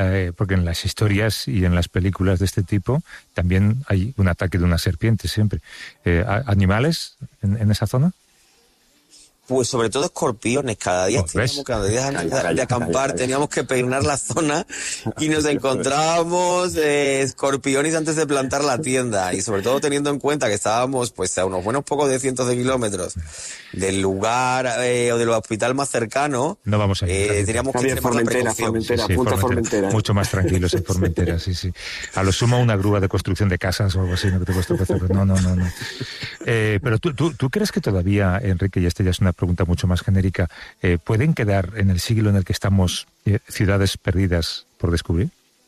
porque en las historias y en las películas de este tipo también hay un ataque de una serpiente siempre. ¿Animales en esa zona? Pues sobre todo escorpiones. Cada día de acampar teníamos que peinar la zona y nos encontrábamos escorpiones antes de plantar la tienda, y sobre todo teniendo en cuenta que estábamos pues a unos buenos pocos de cientos de kilómetros del lugar o del hospital más cercano. No vamos a ir. Teníamos que ir Formentera, punta Formentera. Mucho más tranquilos en Formentera, sí. A lo sumo una grúa de construcción de casas o algo así, no que te cuesta hacerlo. No. Pero ¿tú crees que todavía, Enrique, y esta ya es una pregunta mucho más genérica, pueden quedar en el siglo en el que estamos ciudades perdidas por descubrir?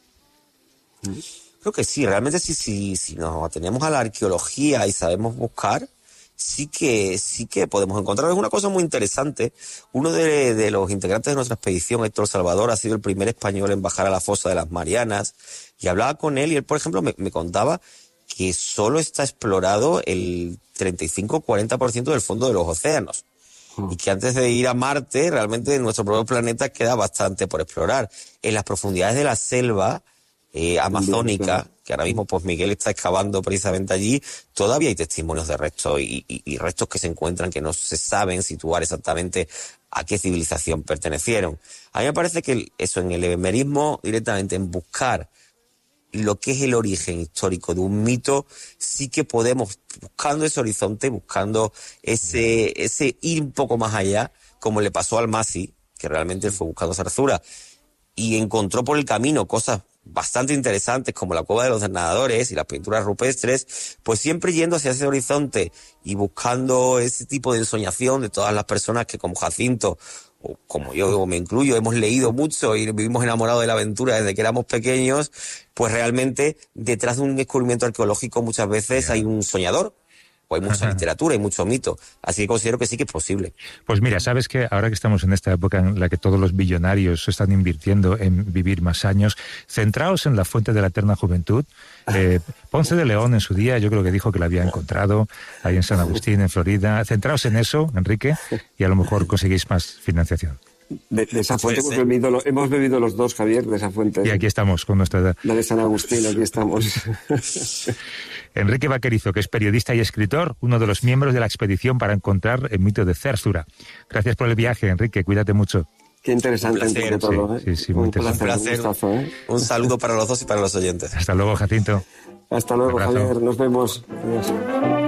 Creo que sí, realmente sí, si nos atenemos a la arqueología y sabemos buscar, sí que podemos encontrar. Es una cosa muy interesante. Uno de los integrantes de nuestra expedición, Héctor Salvador, ha sido el primer español en bajar a la fosa de las Marianas, y hablaba con él, y él, por ejemplo, me contaba que solo está explorado el 35-40% del fondo de los océanos. Y que antes de ir a Marte, realmente en nuestro propio planeta queda bastante por explorar. En las profundidades de la selva amazónica, que ahora mismo pues Miguel está excavando precisamente allí, todavía hay testimonios de restos y restos que se encuentran que no se saben situar exactamente a qué civilización pertenecieron. A mí me parece que eso, en el ebemerismo, directamente en buscar lo que es el origen histórico de un mito, sí que podemos, buscando ese horizonte, buscando ese ir un poco más allá, como le pasó al Masi, que realmente él fue buscando Zarzura, y encontró por el camino cosas bastante interesantes como la cueva de los nadadores y las pinturas rupestres, pues siempre yendo hacia ese horizonte y buscando ese tipo de ensoñación de todas las personas que, como Jacinto, o como yo me incluyo, hemos leído mucho y vivimos enamorados de la aventura desde que éramos pequeños, pues realmente detrás de un descubrimiento arqueológico muchas veces hay un soñador, o hay mucha literatura, hay mucho mito. Así que considero que sí que es posible. Pues mira, sabes que ahora que estamos en esta época en la que todos los billonarios están invirtiendo en vivir más años, centraos en la fuente de la eterna juventud. Ponce de León en su día yo creo que dijo que la había encontrado ahí en San Agustín, en Florida. Centraos en eso, Enrique, y a lo mejor conseguís más financiación. De esa fuente hemos bebido los dos, Javier, de esa fuente. Y aquí estamos con nuestra edad. La de San Agustín, aquí estamos. Enrique Vaquerizo, que es periodista y escritor, uno de los miembros de la expedición para encontrar el mito de Zarzura. Gracias por el viaje, Enrique, cuídate mucho. Qué interesante entre todo, ¿eh? Sí, muy interesante. Un placer. Gustazo, ¿eh? Un saludo para los dos y para los oyentes. Hasta luego, Jacinto. Hasta luego, Javier. Nos vemos. Adiós.